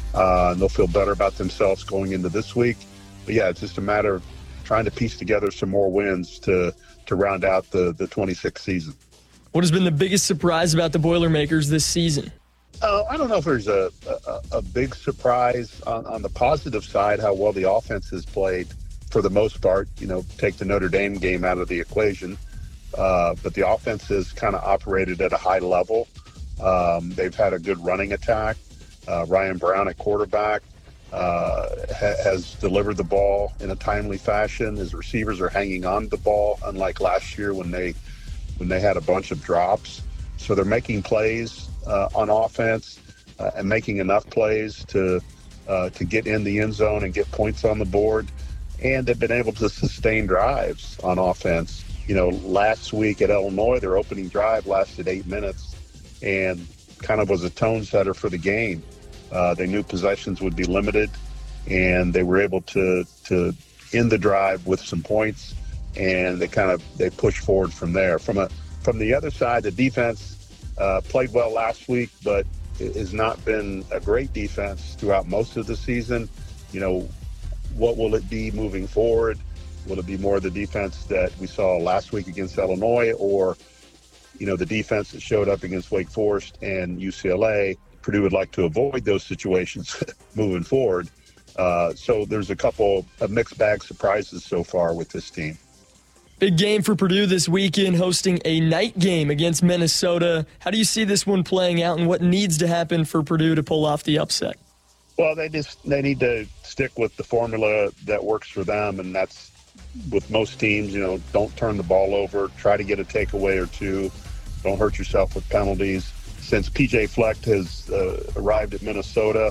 And they'll feel better about themselves going into this week. But yeah, it's just a matter of trying to piece together some more wins to round out the 26th season. What has been the biggest surprise about the Boilermakers this season? I don't know if there's a big surprise on the positive side, how well the offense has played for the most part. Take the Notre Dame game out of the equation. But the offense has kind of operated at a high level. They've had a good running attack. Ryan Brown at quarterback has delivered the ball in a timely fashion. His receivers are hanging on to the ball, unlike last year when they had a bunch of drops. So they're making plays on offense and making enough plays to get in the end zone and get points on the board. And they've been able to sustain drives on offense. Last week at Illinois, their opening drive lasted 8 minutes and kind of was a tone setter for the game. They knew possessions would be limited, and they were able to end the drive with some points, and they pushed forward from there. From the other side, the defense played well last week, but it has not been a great defense throughout most of the season. What will it be moving forward? Will it be more of the defense that we saw last week against Illinois, or the defense that showed up against Wake Forest and UCLA? Purdue would like to avoid those situations moving forward. So there's a couple of mixed bag surprises so far with this team. Big game for Purdue this weekend, hosting a night game against Minnesota. How do you see this one playing out, and what needs to happen for Purdue to pull off the upset? Well, they need to stick with the formula that works for them, and that's with most teams. Don't turn the ball over. Try to get a takeaway or two. Don't hurt yourself with penalties. Since PJ Fleck has arrived at Minnesota,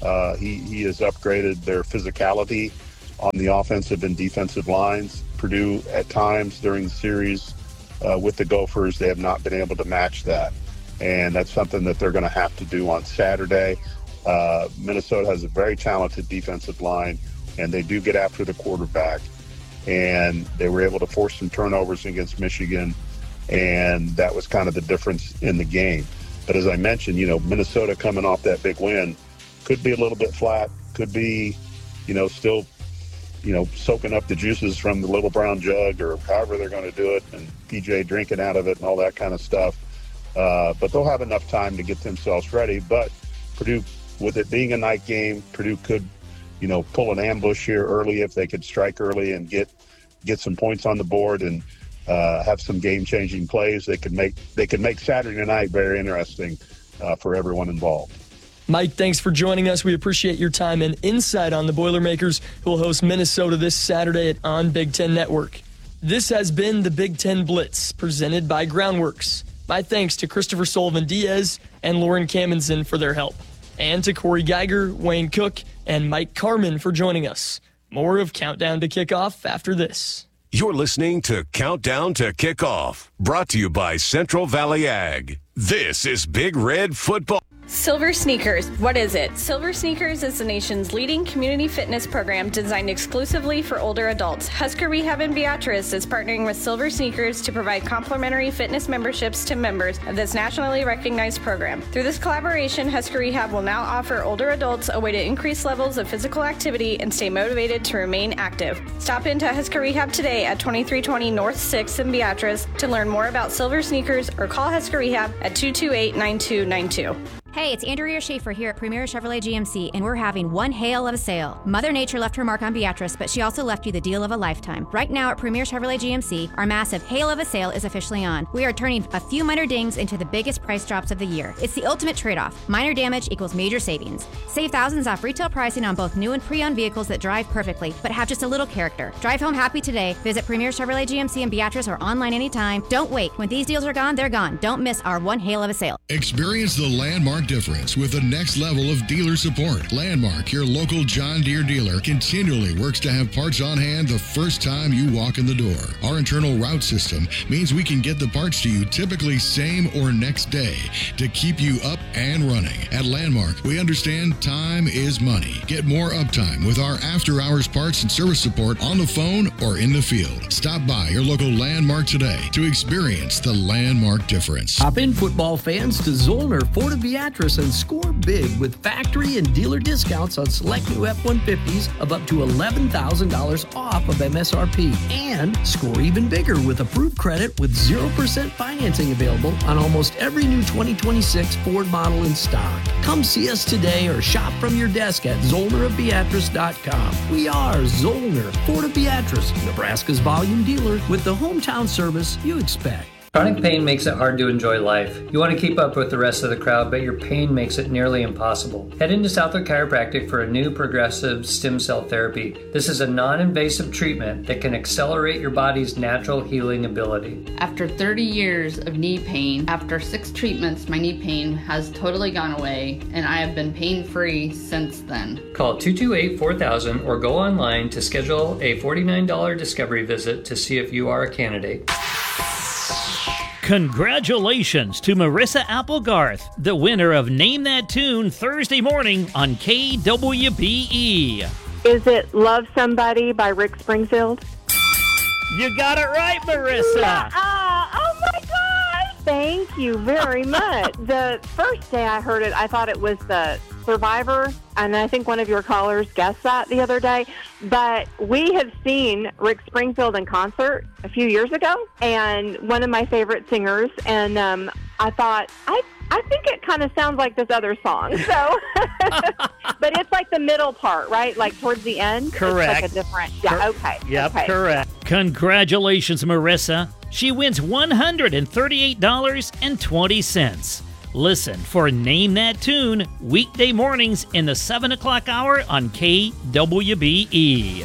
he has upgraded their physicality on the offensive and defensive lines. Purdue, at times during the series with the Gophers, they have not been able to match that, and that's something that they're going to have to do on Saturday. Minnesota has a very talented defensive line, and they do get after the quarterback, and they were able to force some turnovers against Michigan, and that was kind of the difference in the game. But as I mentioned, Minnesota coming off that big win could be a little bit flat, could be, still, soaking up the juices from the little brown jug or however they're going to do it, and PJ drinking out of it and all that kind of stuff. But they'll have enough time to get themselves ready. But Purdue, with it being a night game, Purdue could, pull an ambush here early if they could strike early and get some points on the board and have some game-changing plays. They could make Saturday night very interesting for everyone involved. Mike, thanks for joining us. We appreciate your time and insight on the Boilermakers, who will host Minnesota this Saturday on Big Ten Network. This has been the Big Ten Blitz, presented by Groundworks. My thanks to Christopher Sullivan-Diaz and Lauren Kamenson for their help, and to Corey Geiger, Wayne Cook, and Mike Carmen for joining us. More of Countdown to Kickoff after this. You're listening to Countdown to Kickoff, brought to you by Central Valley Ag. This is Big Red Football. Silver Sneakers. What is it? Silver Sneakers is the nation's leading community fitness program designed exclusively for older adults. Husker Rehab in Beatrice is partnering with Silver Sneakers to provide complimentary fitness memberships to members of this nationally recognized program. Through this collaboration, Husker Rehab will now offer older adults a way to increase levels of physical activity and stay motivated to remain active. Stop into Husker Rehab today at 2320 North 6th in Beatrice to learn more about Silver Sneakers, or call Husker Rehab at 228-9292. Hey, it's Andrea Schaefer here at Premier Chevrolet GMC, and we're having one hail of a sale. Mother Nature left her mark on Beatrice, but she also left you the deal of a lifetime. Right now at Premier Chevrolet GMC, our massive hail of a sale is officially on. We are turning a few minor dings into the biggest price drops of the year. It's the ultimate trade-off. Minor damage equals major savings. Save thousands off retail pricing on both new and pre-owned vehicles that drive perfectly, but have just a little character. Drive home happy today. Visit Premier Chevrolet GMC in Beatrice or online anytime. Don't wait. When these deals are gone, they're gone. Don't miss our one hail of a sale. Experience the Landmark difference with the next level of dealer support. Landmark, your local John Deere dealer, continually works to have parts on hand the first time you walk in the door. Our internal route system means we can get the parts to you typically same or next day to keep you up and running. At Landmark, we understand time is money. Get more uptime with our after-hours parts and service support on the phone or in the field. Stop by your local Landmark today to experience the Landmark difference. Hop in, football fans, to Zollner, Fort of Beatrice, and score big with factory and dealer discounts on select new F-150s of up to $11,000 off of MSRP. And score even bigger with approved credit with 0% financing available on almost every new 2026 Ford model in stock. Come see us today or shop from your desk at ZollnerofBeatrice.com. We are Zollner, Fort of Beatrice, Nebraska's volume dealer with the hometown service you expect. Chronic pain makes it hard to enjoy life. You want to keep up with the rest of the crowd, but your pain makes it nearly impossible. Head into Southwood Chiropractic for a new progressive stem cell therapy. This is a non-invasive treatment that can accelerate your body's natural healing ability. After 30 years of knee pain, after 6 treatments, my knee pain has totally gone away, and I have been pain-free since then. Call 228-4000 or go online to schedule a $49 discovery visit to see if you are a candidate. Congratulations to Marissa Applegarth, the winner of Name That Tune Thursday morning on KWBE. Is it Love Somebody by Rick Springfield? You got it right, Marissa. Oh my God! Thank you very much. The first day I heard it, I thought it was the Survivor, and I think one of your callers guessed that the other day. But we have seen Rick Springfield in concert a few years ago, and one of my favorite singers, and I thought, I think it kind of sounds like this other song. So, but it's like the middle part, right? Like towards the end. Correct. It's like a different. Yeah. Okay. Yep. Okay. Correct. Congratulations, Marissa. She wins $138.20. Listen for Name That Tune weekday mornings in the 7 o'clock hour on KWBE.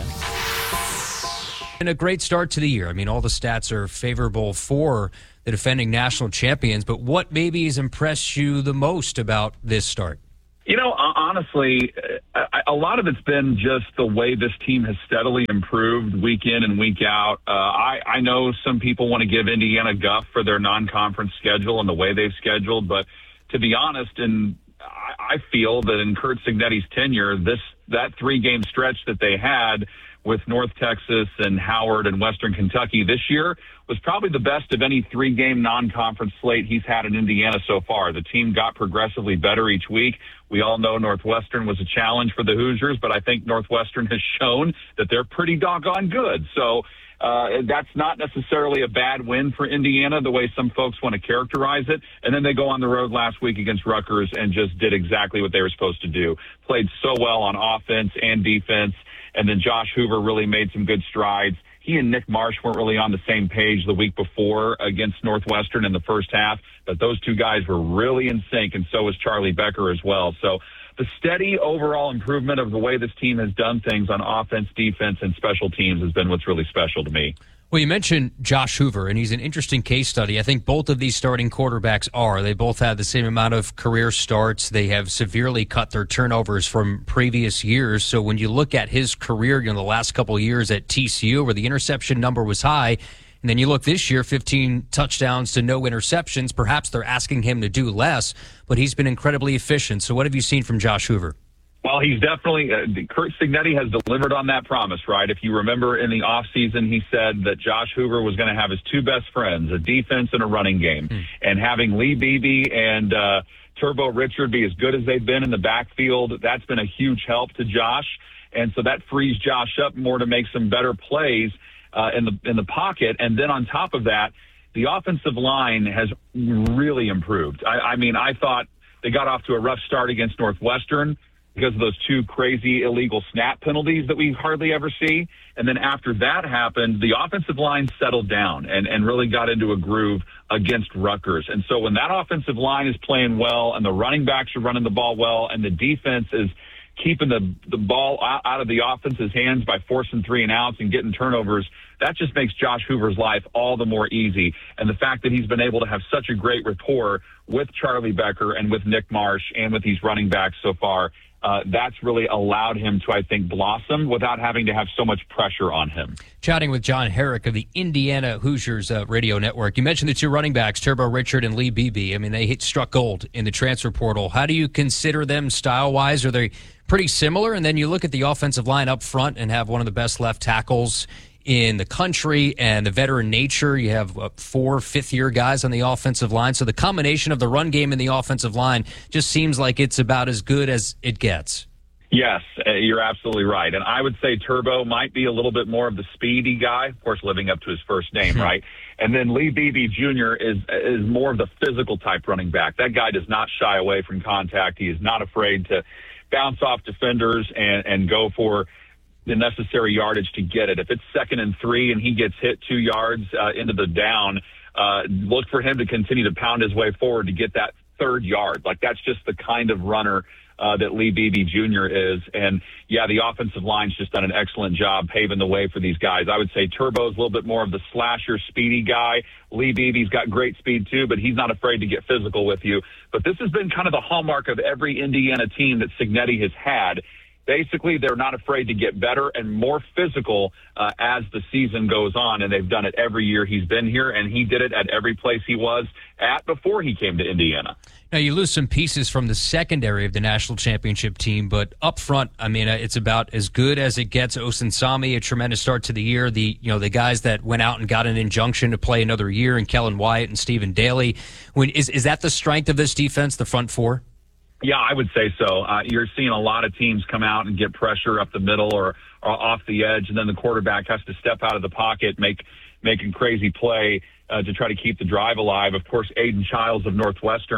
And a great start to the year. I mean, all the stats are favorable for the defending national champions, but what maybe has impressed you the most about this start? You know, honestly, a lot of it's been just the way this team has steadily improved week in and week out. I know some people want to give Indiana guff for their non-conference schedule and the way they've scheduled, but to be honest, and I feel that in Curt Cignetti's tenure, that 3-game stretch that they had with North Texas and Howard and Western Kentucky this year was probably the best of any 3-game non-conference slate he's had in Indiana so far. The team got progressively better each week. We all know Northwestern was a challenge for the Hoosiers, but I think Northwestern has shown that they're pretty doggone good. So that's not necessarily a bad win for Indiana, the way some folks want to characterize it. And then they go on the road last week against Rutgers and just did exactly what they were supposed to do. Played so well on offense and defense. And then Josh Hoover really made some good strides. He and Nick Marsh weren't really on the same page the week before against Northwestern in the first half, but those two guys were really in sync, and so was Charlie Becker as well. So the steady overall improvement of the way this team has done things on offense, defense, and special teams has been what's really special to me. Well, you mentioned Josh Hoover, and he's an interesting case study. I think both of these starting quarterbacks are. They both had the same amount of career starts. They have severely cut their turnovers from previous years. So when you look at his career, the last couple of years at TCU, where the interception number was high, and then you look this year, 15 touchdowns to no interceptions. Perhaps they're asking him to do less, but he's been incredibly efficient. So what have you seen from Josh Hoover? Well, he's definitely Curt Cignetti has delivered on that promise, right? If you remember in the offseason, he said that Josh Hoover was going to have his two best friends, a defense and a running game. And having Lee Beebe and Turbo Richard be as good as they've been in the backfield, that's been a huge help to Josh. And so that frees Josh up more to make some better plays in the pocket. And then on top of that, the offensive line has really improved. I mean, I thought they got off to a rough start against Northwestern because of those two crazy illegal snap penalties that we hardly ever see. And then after that happened, the offensive line settled down and really got into a groove against Rutgers. And so when that offensive line is playing well and the running backs are running the ball well and the defense is keeping the ball out of the offense's hands by forcing 3 and outs and getting turnovers, that just makes Josh Hoover's life all the more easy. And the fact that he's been able to have such a great rapport with Charlie Becker and with Nick Marsh and with these running backs so far, that's really allowed him to, I think, blossom without having to have so much pressure on him. Chatting with John Herrick of the Indiana Hoosiers radio network. You mentioned the two running backs, Turbo Richard and Lee Beebe. I mean, they struck gold in the transfer portal. How do you consider them style-wise? Are they pretty similar? And then you look at the offensive line up front and have one of the best left tackles in the country, and the veteran nature. You have 4 fifth-year guys on the offensive line. So the combination of the run game and the offensive line just seems like it's about as good as it gets. Yes, you're absolutely right. And I would say Turbo might be a little bit more of the speedy guy, of course, living up to his first name, right? And then Lee Beebe Jr. is more of the physical type running back. That guy does not shy away from contact. He is not afraid to bounce off defenders and go for the necessary yardage to get it. If it's 2nd and 3 and he gets hit 2 yards into the down, look for him to continue to pound his way forward to get that 3rd yard. Like, that's just the kind of runner that Lee Beebe Jr. is. And, yeah, the offensive line's just done an excellent job paving the way for these guys. I would say Turbo's a little bit more of the slasher, speedy guy. Lee Beebe's got great speed, too, but he's not afraid to get physical with you. But this has been kind of the hallmark of every Indiana team that Cignetti has had. Basically, they're not afraid to get better and more physical as the season goes on, and they've done it every year he's been here, and he did it at every place he was at before he came to Indiana. Now, you lose some pieces from the secondary of the national championship team, but up front, I mean, it's about as good as it gets. Osensami, a tremendous start to the year. The guys that went out and got an injunction to play another year, and Kellen Wyatt and Stephen Daly. Is that the strength of this defense, the front four? Yeah, I would say so. You're seeing a lot of teams come out and get pressure up the middle or off the edge, and then the quarterback has to step out of the pocket, making crazy play to try to keep the drive alive. Of course, Aiden Childs of Northwestern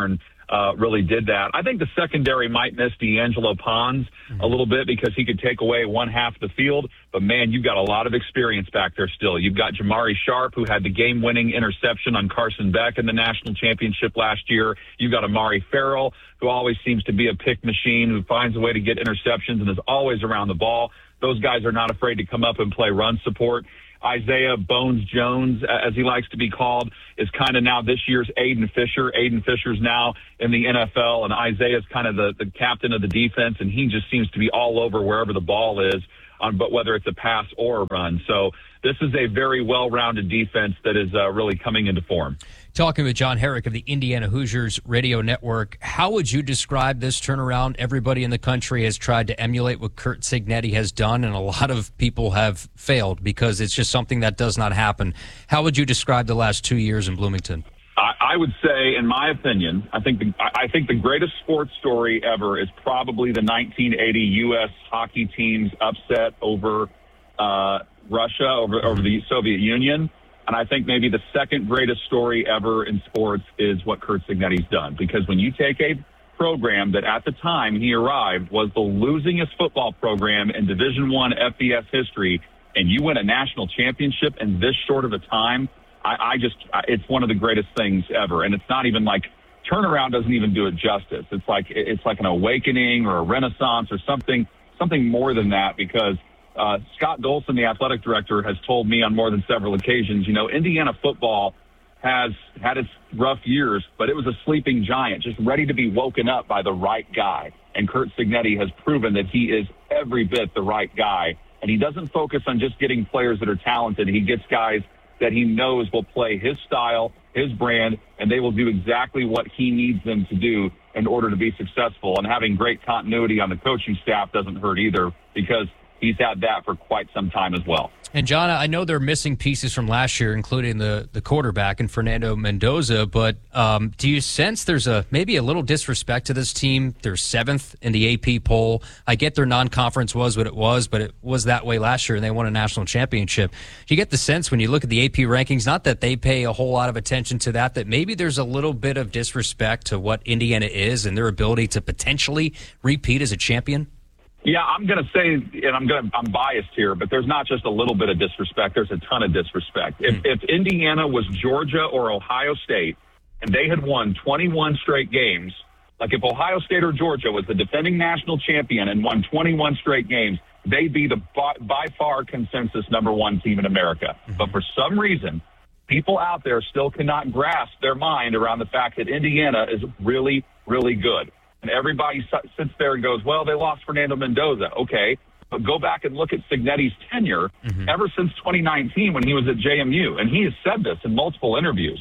really did that. I think the secondary might miss D'Angelo Pons a little bit because he could take away one half of the field. But, man, you've got a lot of experience back there still. You've got Jamari Sharp, who had the game-winning interception on Carson Beck in the national championship last year. You've got Amari Farrell, who always seems to be a pick machine, who finds a way to get interceptions and is always around the ball. Those guys are not afraid to come up and play run support. Isaiah Bones Jones, as he likes to be called, is kind of now this year's Aiden Fisher. Aiden Fisher's now in the NFL, and Isaiah's kind of the captain of the defense, and he just seems to be all over wherever the ball is, but whether it's a pass or a run. So this is a very well-rounded defense that is really coming into form. Talking with John Herrick of the Indiana Hoosiers Radio Network, how would you describe this turnaround? Everybody in the country has tried to emulate what Curt Cignetti has done, and a lot of people have failed because it's just something that does not happen. How would you describe the last 2 years in Bloomington? I would say, in my opinion, I think the greatest sports story ever is probably the 1980 U.S. hockey team's upset over Russia, over the Soviet Union. And I think maybe the second greatest story ever in sports is what Curt Cignetti's done. Because when you take a program that at the time he arrived was the losingest football program in Division I FBS history, and you win a national championship in this short of a time, it's one of the greatest things ever. And it's not even like turnaround doesn't even do it justice. It's like an awakening or a renaissance or something more than that, because Scott Dolson, the athletic director, has told me on more than several occasions, Indiana football has had its rough years, but it was a sleeping giant, just ready to be woken up by the right guy. And Curt Cignetti has proven that he is every bit the right guy. And he doesn't focus on just getting players that are talented. He gets guys that he knows will play his style, his brand, and they will do exactly what he needs them to do in order to be successful. And having great continuity on the coaching staff doesn't hurt either, because he's had that for quite some time as well. And, John, I know they're missing pieces from last year, including the quarterback and Fernando Mendoza, but do you sense there's maybe a little disrespect to this team? They're 7th in the AP poll. I get their non-conference was what it was, but it was that way last year, and they won a national championship. Do you get the sense when you look at the AP rankings, not that they pay a whole lot of attention to that maybe there's a little bit of disrespect to what Indiana is and their ability to potentially repeat as a champion? Yeah, I'm going to say, and I'm biased here, but there's not just a little bit of disrespect. There's a ton of disrespect. If Indiana was Georgia or Ohio State and they had won 21 straight games, like if Ohio State or Georgia was the defending national champion and won 21 straight games, they'd be the by far consensus number one team in America. But for some reason, people out there still cannot grasp their mind around the fact that Indiana is really, really good. And everybody sits there and goes, well, they lost Fernando Mendoza. Okay, but go back and look at Cignetti's tenure ever since 2019 when he was at JMU. And he has said this in multiple interviews.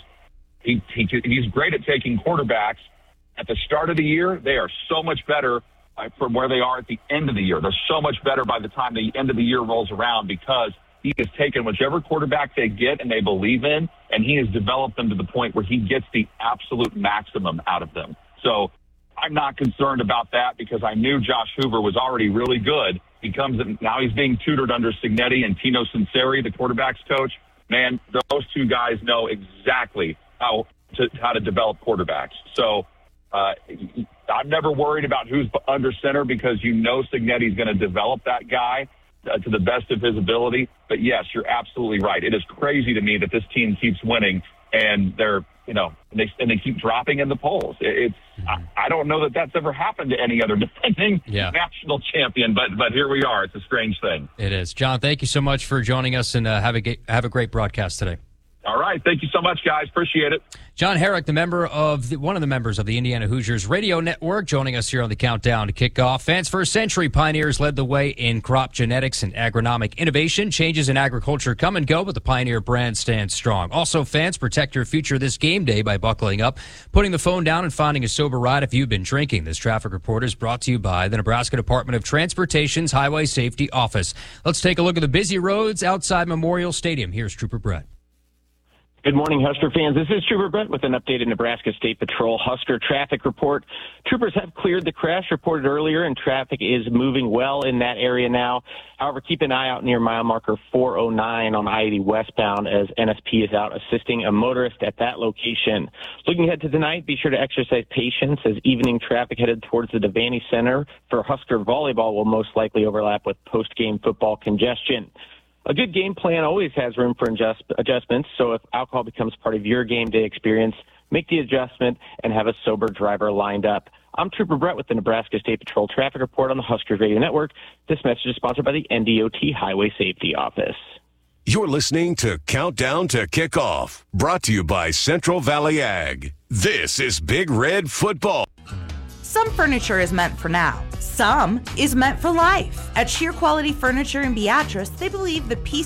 He's great at taking quarterbacks at the start of the year. They are so much better from where they are at the end of the year. They're so much better by the time the end of the year rolls around, because he has taken whichever quarterback they get and they believe in, and he has developed them to the point where he gets the absolute maximum out of them. So I'm not concerned about that, because I knew Josh Hoover was already really good. Now he's being tutored under Cignetti and Tino Sinceri, the quarterback's coach. Man, those two guys know exactly how to develop quarterbacks. So I'm never worried about who's under center, because Cignetti's going to develop that guy to the best of his ability. But yes, you're absolutely right. It is crazy to me that this team keeps winning and they keep dropping in the polls. I don't know that that's ever happened to any other defending national champion, but here we are. It's a strange thing. It is. John, thank you so much for joining us, and have a great broadcast today. All right. Thank you so much, guys. Appreciate it. John Herrick, one of the members of the Indiana Hoosiers Radio Network, joining us here on the Countdown to Kickoff. Fans for a century, Pioneers led the way in crop genetics and agronomic innovation. Changes in agriculture come and go, but the Pioneer brand stands strong. Also, fans, protect your future this game day by buckling up, putting the phone down, and finding a sober ride if you've been drinking. This traffic report is brought to you by the Nebraska Department of Transportation's Highway Safety Office. Let's take a look at the busy roads outside Memorial Stadium. Here's Trooper Brett. Good morning, Husker fans. This is Trooper Brett with an updated Nebraska State Patrol Husker traffic report. Troopers have cleared the crash reported earlier, and traffic is moving well in that area now. However, keep an eye out near mile marker 409 on I-80 westbound as NSP is out assisting a motorist at that location. Looking ahead to tonight, be sure to exercise patience as evening traffic headed towards the Devaney Center for Husker volleyball will most likely overlap with post-game football congestion. A good game plan always has room for adjustments, so if alcohol becomes part of your game day experience, make the adjustment and have a sober driver lined up. I'm Trooper Brett with the Nebraska State Patrol Traffic Report on the Huskers Radio Network. This message is sponsored by the NDOT Highway Safety Office. You're listening to Countdown to Kickoff, brought to you by Central Valley Ag. This is Big Red Football. Some furniture is meant for now. Some is meant for life. At Sheer Quality Furniture in Beatrice, they believe the peace